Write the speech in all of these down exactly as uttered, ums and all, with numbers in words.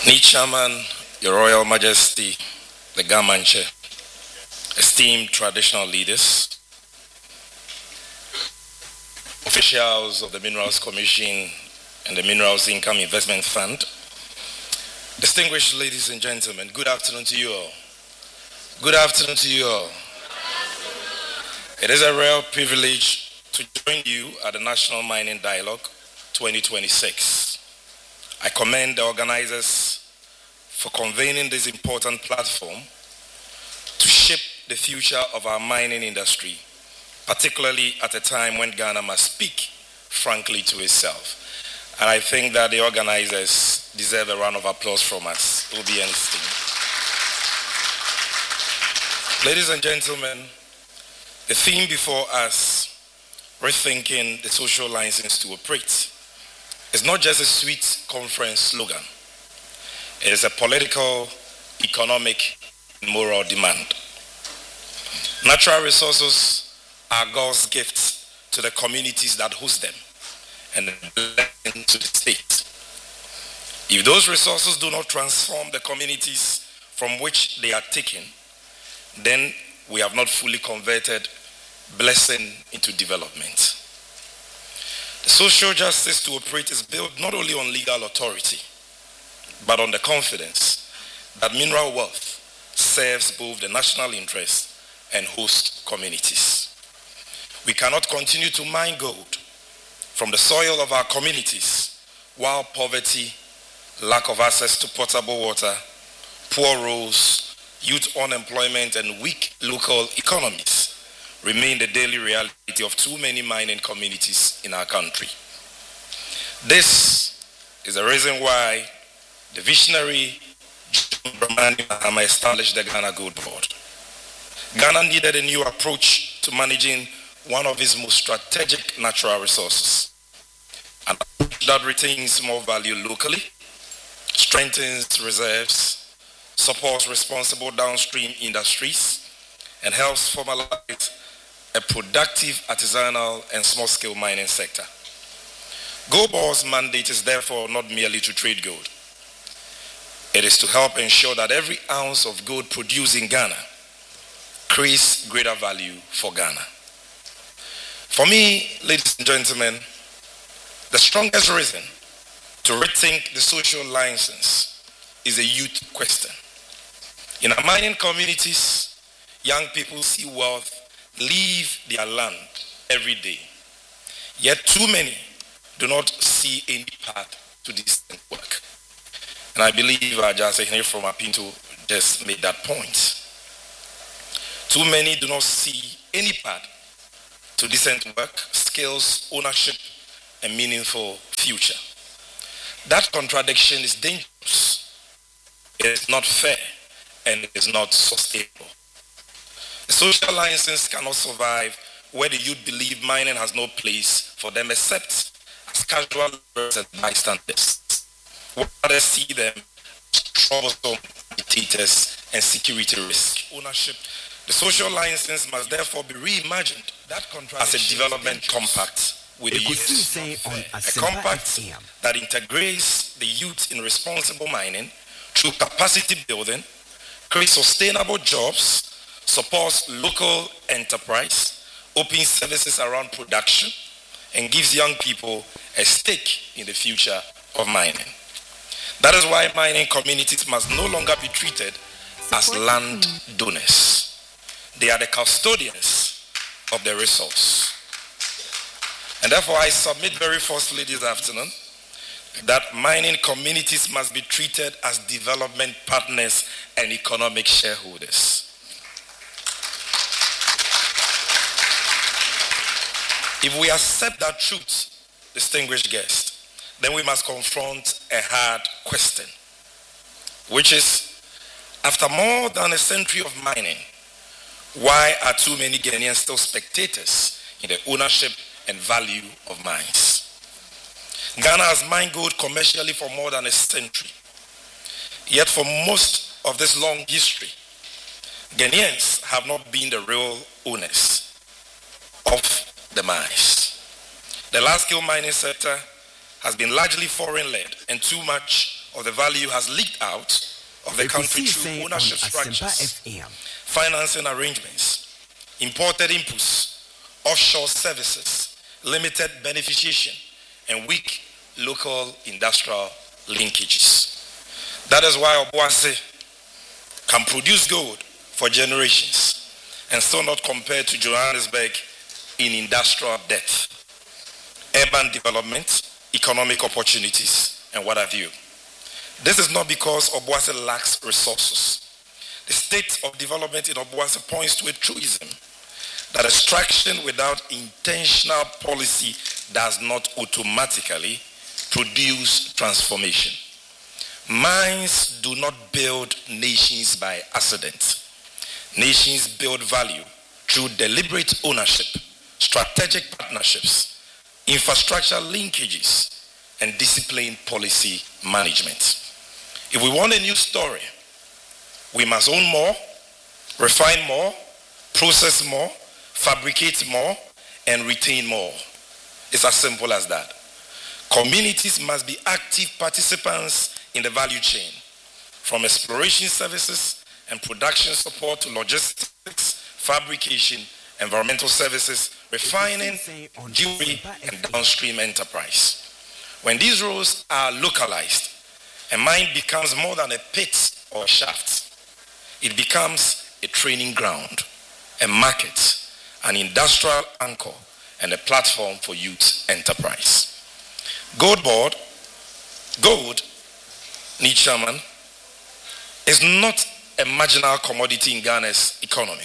Ni Chairman, Your Royal Majesty, the Gamanche, esteemed traditional leaders, officials of the Minerals Commission and the Minerals Income Investment Fund, distinguished ladies and gentlemen, good afternoon to you all. Good afternoon to you all. It is a real privilege to join you at the National Mining Dialogue twenty twenty-six. I commend the organizers for convening this important platform to shape the future of our mining industry, particularly at a time when Ghana must speak frankly to itself. And I think that the organizers deserve a round of applause from us. It will be anything. Ladies and gentlemen, the theme before us, rethinking the social license to operate, is not just a sweet conference slogan. It is a political, economic, and moral demand. Natural resources are God's gifts to the communities that host them and a blessing to the state. If those resources do not transform the communities from which they are taken, then we have not fully converted blessing into development. The social justice to operate is built not only on legal authority, but on the confidence that mineral wealth serves both the national interest and host communities. We cannot continue to mine gold from the soil of our communities while poverty, lack of access to potable water, poor roads, youth unemployment, and weak local economies remain the daily reality of too many mining communities in our country. This is the reason why the visionary John Dramani Mahama established the Ghana Gold Board. Ghana needed a new approach to managing one of its most strategic natural resources, an approach that retains more value locally, strengthens reserves, supports responsible downstream industries, and helps formalize a productive artisanal and small-scale mining sector. Gold Board's mandate is therefore not merely to trade gold. It is to help ensure that every ounce of gold produced in Ghana creates greater value for Ghana. For me, ladies and gentlemen, the strongest reason to rethink the social license is a youth question. In our mining communities, young people see wealth leave their land every day. Yet too many do not see any path to decent work. And I believe Ajase from Apinto just made that point. Too many do not see any path to decent work, skills, ownership, and meaningful future. That contradiction is dangerous. It is not fair, and it is not sustainable. The social license cannot survive where the youth believe mining has no place for them except as casual laborers and bystanders, while others see them as troublesome agitators and security risk. Ownership. The social license must therefore be reimagined that as a development compact with the youth. A compact that integrates the youth in responsible mining through capacity building, creates sustainable jobs, supports local enterprise, opens services around production, and gives young people a stake in the future of mining. That is why mining communities must no longer be treated as land donors. They are the custodians of the resource. And therefore I submit very forcefully this afternoon that mining communities must be treated as development partners and economic shareholders. If we accept that truth, distinguished guest, then we must confront a hard question, which is, after more than a century of mining, why are too many Ghanaians still spectators in the ownership and value of mines? Ghana has mined gold commercially for more than a century. Yet for most of this long history, Ghanaians have not been the real owners of the mines. The large-scale mining sector has been largely foreign-led and too much of the value has leaked out of the country through ownership structures, financing arrangements, imported inputs, offshore services, limited beneficiation, and weak local industrial linkages. That is why Obuasi can produce gold for generations and still not compare to Johannesburg in industrial depth, urban development, economic opportunities, and what have you. This is not because Obuasi lacks resources. The state of development in Obuasi points to a truism that extraction without intentional policy does not automatically produce transformation. Mines do not build nations by accident. Nations build value through deliberate ownership, strategic partnerships, infrastructure linkages, and disciplined policy management. If we want a new story, we must own more, refine more, process more, fabricate more, and retain more. It's as simple as that. Communities must be active participants in the value chain, from exploration services and production support to logistics, fabrication, environmental services, refining, jewelry, and downstream enterprise. When these roles are localized, a mine becomes more than a pit or a shaft. It becomes a training ground, a market, an industrial anchor, and a platform for youth enterprise. Gold board, gold, need chairman, is not a marginal commodity in Ghana's economy.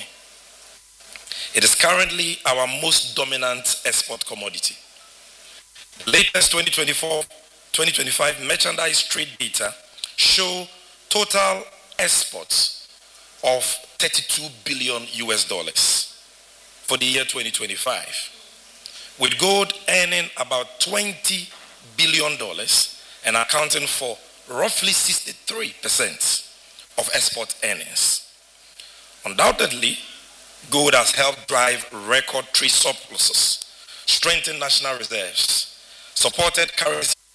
It is currently our most dominant export commodity. The latest twenty twenty-four twenty twenty-five merchandise trade data show total exports of thirty-two billion U S dollars for the year twenty twenty-five, with gold earning about twenty billion dollars and accounting for roughly sixty-three percent of export earnings. Undoubtedly, gold has helped drive record trade surpluses, strengthened national reserves, supported currency